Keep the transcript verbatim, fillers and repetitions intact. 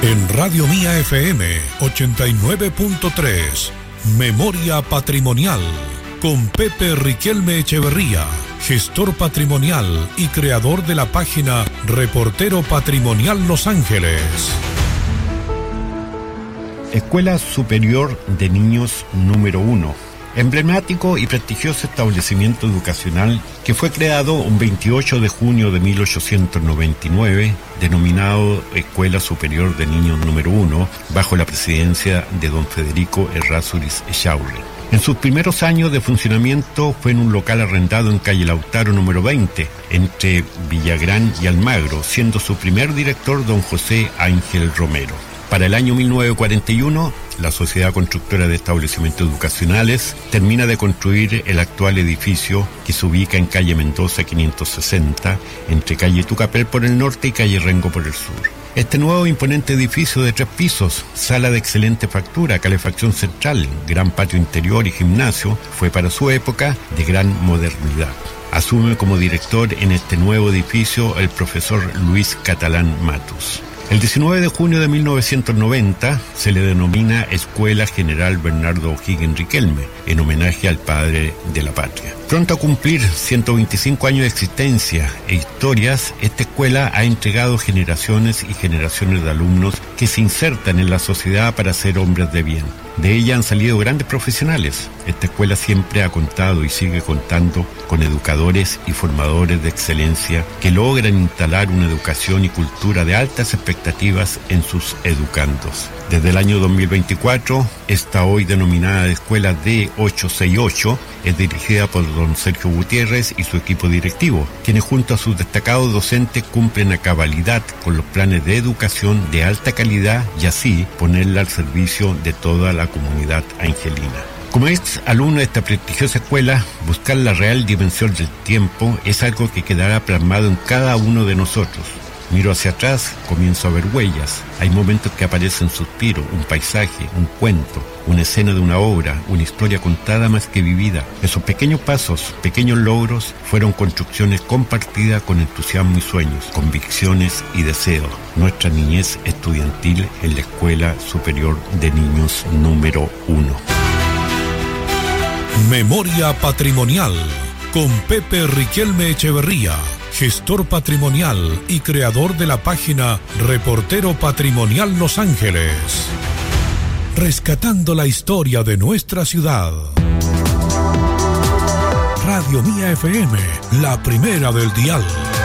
En Radio Mía F M ochenta y nueve punto tres, Memoria Patrimonial, con Pepe Riquelme Echeverría, gestor patrimonial y creador de la página Reportero Patrimonial Los Ángeles. Escuela Superior de Niños número uno. Emblemático y prestigioso establecimiento educacional que fue creado un veintiocho de junio de mil ochocientos noventa y nueve, denominado Escuela Superior de Niños número uno, bajo la presidencia de don Federico Errázuriz Echaurren. En sus primeros años de funcionamiento fue en un local arrendado en calle Lautaro número veinte, entre Villagrán y Almagro, siendo su primer director don José Ángel Romero. Para el año mil novecientos cuarenta y uno, la Sociedad Constructora de Establecimientos Educacionales termina de construir el actual edificio que se ubica en calle Mendoza quinientos sesenta, entre calle Tucapel por el norte y calle Rengo por el sur. Este nuevo imponente edificio de tres pisos, sala de excelente factura, calefacción central, gran patio interior y gimnasio, fue para su época de gran modernidad. Asume como director en este nuevo edificio el profesor Luis Catalán Matus. El diecinueve de junio de mil novecientos noventa se le denomina Escuela General Bernardo O'Higgins Riquelme, en homenaje al padre de la patria. Pronto a cumplir ciento veinticinco años de existencia e historias, esta escuela ha entregado generaciones y generaciones de alumnos que se insertan en la sociedad para ser hombres de bien. De ella han salido grandes profesionales. Esta escuela siempre ha contado y sigue contando con educadores y formadores de excelencia que logran instalar una educación y cultura de altas expectativas en sus educandos. Desde el año dos mil veinticuatro, esta hoy denominada Escuela D ochocientos sesenta y ocho es dirigida por don Sergio Gutiérrez y su equipo directivo, quienes junto a sus destacados docentes cumplen a cabalidad con los planes de educación de alta calidad y así ponerla al servicio de toda la comunidad angelina. Como ex alumno de esta prestigiosa escuela, buscar la real dimensión del tiempo es algo que quedará plasmado en cada uno de nosotros. Miro hacia atrás, comienzo a ver huellas. Hay momentos que aparecen suspiros, un paisaje, un cuento, una escena de una obra, una historia contada más que vivida. Esos pequeños pasos, pequeños logros, fueron construcciones compartidas con entusiasmo y sueños, convicciones y deseos. Nuestra niñez estudiantil en la Escuela Superior de Niños número uno. Memoria Patrimonial, con Pepe Riquelme Echeverría, gestor patrimonial y creador de la página Reportero Patrimonial Los Ángeles. Rescatando la historia de nuestra ciudad. Radio Mía F M, la primera del dial.